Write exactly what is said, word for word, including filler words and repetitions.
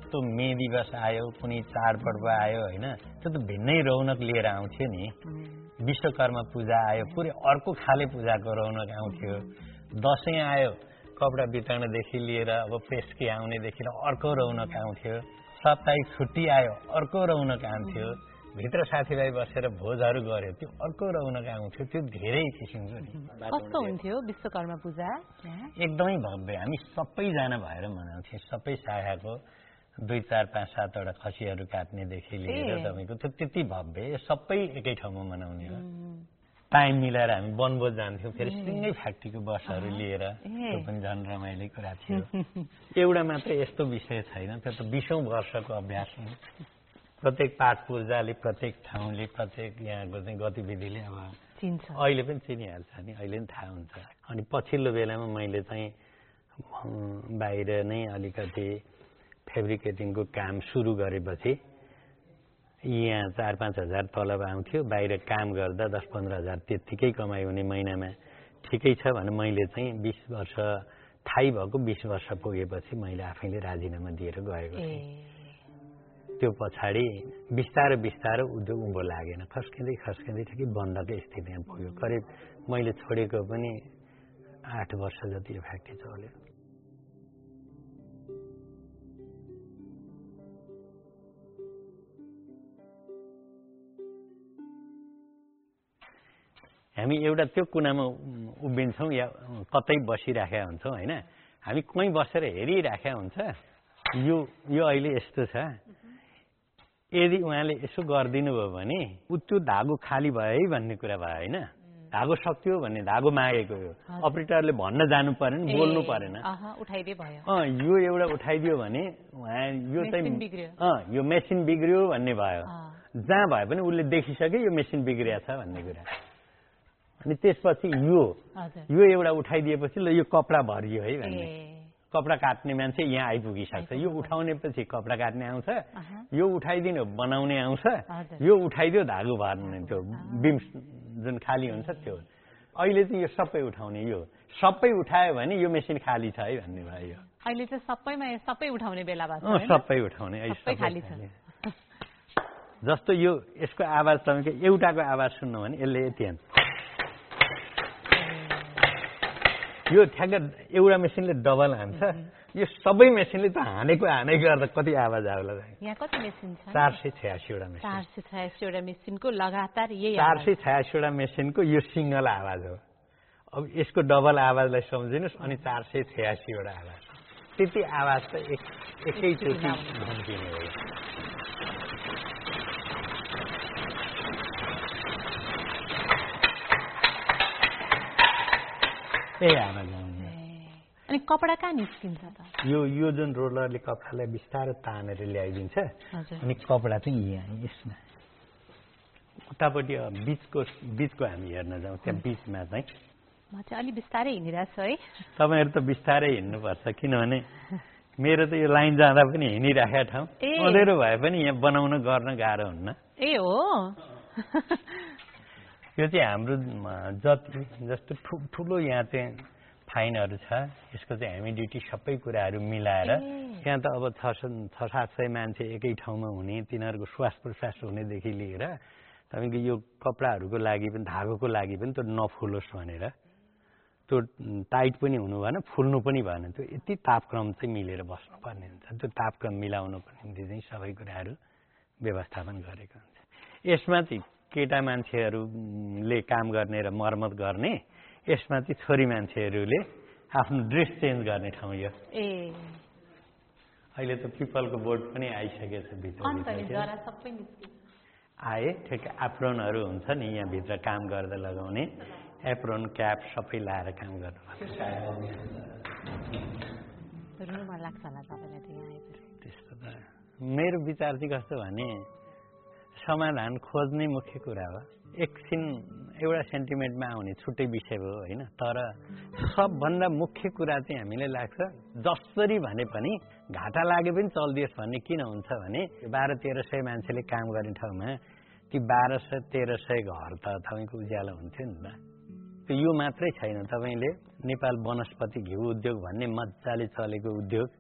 यस्तो मे दिवस आयो कुनै चाडपर्व आयो होइन त्यो त भिन्नै रौनक लिएर आउँथ्यो नि विश्वकर्मा पूजा आयो पुरै अर्को खाले पूजाको रौनक आउँथ्यो दसैँ आयो कपडा वितरणदेखि लिएर अब पेस्की आउनेदेखि अर्को रौनक आउँथ्यो साप्ताहिक छुट्टी आयो अर्को रौनक आउँथ्यो भित्र साथीभाइ बसेर भोजहरू गर्यो त्यो अर्को रौनक आउँथ्यो त्यो धेरै किसिमको कस्तो हुन्थ्यो विश्वकर्मा पूजा एकदमै भव्य हामी सबैजना भएर मनाउँथ्यौँ सबै शाखाको दुई चार पाँच सातवटा खसीहरू काट्नेदेखि लिएर तपाईँको त्यो त्यति भव्य सबै एकै ठाउँमा मनाउने हो टाइम मिलाएर हामी वनभोज जान्थ्यौँ फेरि सिँगै फ्याक्ट्रीको बसहरू लिएर त्यो पनि झन् रमाइलो कुरा थियो एउटा मात्र यस्तो विषय छैन त्यो त बिसौँ वर्षको अभ्यास हो प्रत्येक पाठ पूजाले प्रत्येक ठाउँले प्रत्येक यहाँको चाहिँ गतिविधिले अब अहिले पनि चिनिहाल्छ नि अहिले पनि थाहा हुन्छ अनि पछिल्लो बेलामा मैले चाहिँ बाहिर नै अलिकति फेब्रिकेटिङको काम सुरु गरेपछि यहाँ चार पाँच हजार तलब आउँथ्यो बाहिर काम गर्दा दस पन्ध्र हजार त्यत्तिकै कमाइ हुने महिनामा ठिकै छ भने मैले चाहिँ बिस वर्ष थाहै भएको बिस वर्ष पुगेपछि मैले आफैले राजीनामा दिएर गएको थिएँ त्यो पछाडि बिस्तारो बिस्तारो उद्योग उँभो लागेन खस्किँदै खस्किँदै ठिकै बन्दकै स्थितिमा पुग्यो करिब मैले छोडेको पनि आठ वर्ष जति यो फ्याक्ट्री चल्यो हामी एउटा त्यो कुनामा उभिन्छौँ या कतै बसिराखेका हुन्छौँ होइन हामी कहीँ बसेर हेरिराखेका हुन्छ यो यो अहिले यस्तो छ यदि उहाँले यसो गरिदिनु भयो भने उ त्यो धागो खाली भयो है भन्ने कुरा भयो होइन धागो सक्यो भन्ने धागो मागेको हो अपरेटरले भन्न जानु परेन बोल्नु परेन अँ यो एउटा उठाइदियो भने उहाँ यो चाहिँ अँ यो मेसिन बिग्रियो भन्ने भयो जहाँ भए पनि उसले देखिसक्यो यो मेसिन बिग्रिया छ भन्ने कुरा अनि त्यसपछि यो यो एउटा उठाइदिएपछि ल यो कपडा भरियो है भन्ने कपडा काट्ने मान्छे यहाँ आइपुगिसक्छ यो उठाउनेपछि कपडा काट्ने आउँछ यो उठाइदिनु बनाउने आउँछ यो उठाइदियो धागो भर्ने त्यो बिम जुन खाली हुन्छ त्यो अहिले चाहिँ यो सबै उठाउने यो सबै उठायो भने यो मेसिन खाली छ है भन्ने भयो अहिले चाहिँ सबैमा सबै उठाउने बेला भएको छ सबै उठाउने सबै खाली छ जस्तो यो यसको आवाज तपाईँको एउटाको आवाज सुन्नु भने यसले यति हान्छ यो ठ्याक्क एउटा मेसिनले डबल हान्छ यो सबै मेसिनले त हानेको हानै गर्दा कति आवाज आउला यहाँ कति मेसिन छ चार सय छयासीवटा मेसिन चार सय छयासीवटा मेसिनको लगातार यही चार सय छयासीवटा मेसिनको यो सिङ्गल आवाज हो अब यसको डबल आवाजलाई सम्झिनुहोस् अनि चार सय छयासीवटा आवाज त्यति आवाज त एक एकैचोटि धम्किने हो ए आवाज आउने अनि कपडा कहाँ निस्किन्छ त यो यो जुन रोलरले कपडालाई बिस्तारै तानेर ल्याइदिन्छ अनि कपडा चाहिँ यहाँ यसमा उतापट्टि बिचको बिचको हामी हेर्न जाउँ त्यहाँ बिचमा चाहिँ म चाहिँ अलि बिस्तारै हिँडिरहेको छु है तपाईँहरू त बिस्तारै हिँड्नुपर्छ किनभने मेरो त यो लाइन जाँदा पनि हिँडिराखेको ठाउँ अँधेरो भए पनि यहाँ बनाउन गर्न गाह्रो हुन्न ए हो यो चाहिँ हाम्रो जति जस्तो ठुलो यहाँ चाहिँ फाइनहरू छ यसको चाहिँ ह्युमिडिटी सबै कुराहरू मिलाएर यहाँ त अब छ छ सात सय मान्छे एकै ठाउँमा हुने तिनीहरूको श्वास प्रश्वास हुनेदेखि लिएर तपाईँको यो कपडाहरूको लागि पनि धागोको लागि पनि त्यो नफुलोस् भनेर त्यो टाइट पनि हुनु भएन फुल्नु पनि भएन त्यो यति तापक्रम चाहिँ मिलेर बस्नुपर्ने हुन्छ त्यो तापक्रम मिलाउनको निम्ति चाहिँ सबै कुराहरू व्यवस्थापन गरेको हुन्छ यसमा चाहिँ केटा मान्छेहरूले काम गर्ने र मर्मत गर्ने यसमा चाहिँ छोरी मान्छेहरूले आफ्नो ड्रेस चेन्ज गर्ने ठाउँ यो ए अहिले त पिपलको बोर्ड पनि आइसकेछ भित्र आए ठिक एप्रोनहरू हुन्छ नि यहाँभित्र काम गर्दा लगाउने एप्रोन क्याप सबै लाएर काम गर्नुपर्छ त्यस्तो त मेरो विचार चाहिँ कस्तो भने समाधान खोज्ने मुख्य कुरा हो एकछिन एउटा सेन्टिमेन्टमा आउने छुट्टै विषय हो होइन तर सबभन्दा मुख्य कुरा चाहिँ हामीलाई लाग्छ जसरी भने पनि घाटा लागे पनि चल्दियोस् भन्ने किन हुन्छ भने बाह्र तेह्र सय मान्छेले काम गर्ने ठाउँमा ती बाह्र सय तेह्र सय घर त तपाईँको उज्यालो हुन्थ्यो नि त त्यो यो मात्रै छैन तपाईँले नेपाल वनस्पति घिउ उद्योग भन्ने मजाले चलेको उद्योग